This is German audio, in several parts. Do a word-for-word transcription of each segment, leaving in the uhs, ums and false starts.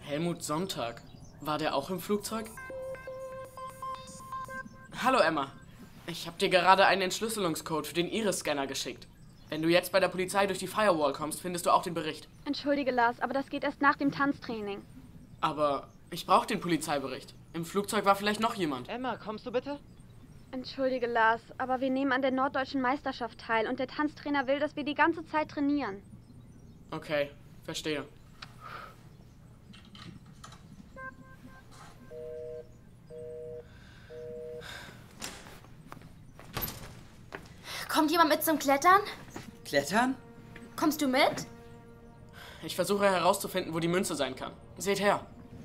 Helmut Sonntag. War der auch im Flugzeug? Hallo Emma. Ich habe dir gerade einen Entschlüsselungscode für den Iris-Scanner geschickt. Wenn du jetzt bei der Polizei durch die Firewall kommst, findest du auch den Bericht. Entschuldige, Lars, aber das geht erst nach dem Tanztraining. Aber ich brauche den Polizeibericht. Im Flugzeug war vielleicht noch jemand. Emma, kommst du bitte? Entschuldige, Lars, aber wir nehmen an der Norddeutschen Meisterschaft teil und der Tanztrainer will, dass wir die ganze Zeit trainieren. Okay, verstehe. Kommt jemand mit zum Klettern? Klettern? Kommst du mit? Ich versuche herauszufinden, wo die Münze sein kann. Seht her.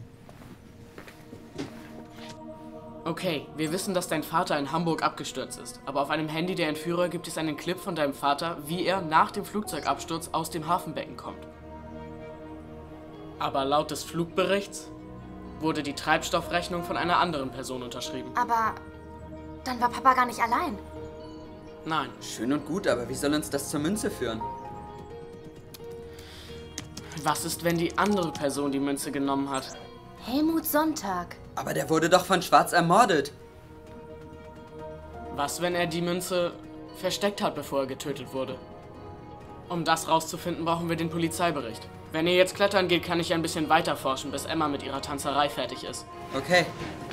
Okay, wir wissen, dass dein Vater in Hamburg abgestürzt ist. Aber auf einem Handy der Entführer gibt es einen Clip von deinem Vater, wie er nach dem Flugzeugabsturz aus dem Hafenbecken kommt. Aber laut des Flugberichts wurde die Treibstoffrechnung von einer anderen Person unterschrieben. Aber dann war Papa gar nicht allein. Nein. Schön und gut, aber wie soll uns das zur Münze führen? Was ist, wenn die andere Person die Münze genommen hat? Helmut Sonntag. Aber der wurde doch von Schwarz ermordet. Was, wenn er die Münze versteckt hat, bevor er getötet wurde? Um das rauszufinden, brauchen wir den Polizeibericht. Wenn ihr jetzt klettern geht, kann ich ein bisschen weiter forschen, bis Emma mit ihrer Tanzerei fertig ist. Okay.